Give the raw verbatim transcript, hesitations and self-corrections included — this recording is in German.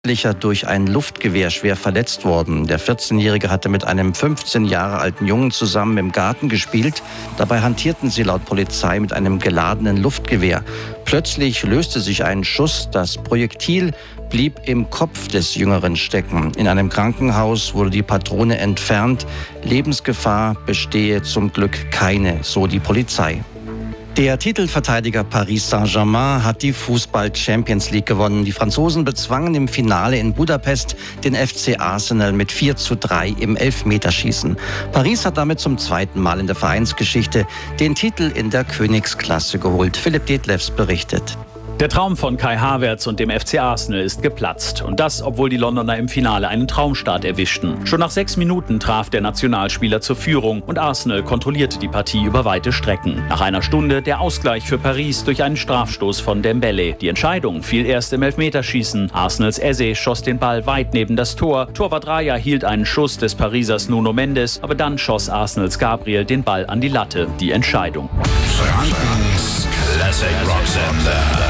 durch ein Luftgewehr schwer verletzt worden. Der vierzehnjährige hatte mit einem fünfzehn Jahre alten Jungen zusammen im Garten gespielt. Dabei hantierten sie laut Polizei mit einem geladenen Luftgewehr. Plötzlich löste sich ein Schuss. Das Projektil blieb im Kopf des Jüngeren stecken. In einem Krankenhaus wurde die Patrone entfernt. Lebensgefahr bestehe zum Glück keine, so die Polizei. Der Titelverteidiger Paris Saint-Germain hat die Fußball-Champions League gewonnen. Die Franzosen bezwangen im Finale in Budapest den F C Arsenal mit vier zu drei im Elfmeterschießen. Paris hat damit zum zweiten Mal in der Vereinsgeschichte den Titel in der Königsklasse geholt. Philipp Detlefs berichtet. Der Traum von Kai Havertz und dem F C Arsenal ist geplatzt. Und das, obwohl die Londoner im Finale einen Traumstart erwischten. Schon nach sechs Minuten traf der Nationalspieler zur Führung und Arsenal kontrollierte die Partie über weite Strecken. Nach einer Stunde der Ausgleich für Paris durch einen Strafstoß von Dembélé. Die Entscheidung fiel erst im Elfmeterschießen. Arsenals Eze schoss den Ball weit neben das Tor. Torwart Raya hielt einen Schuss des Parisers Nuno Mendes, aber dann schoss Arsenals Gabriel den Ball an die Latte. Die Entscheidung. Frankens Classic Rock Sender.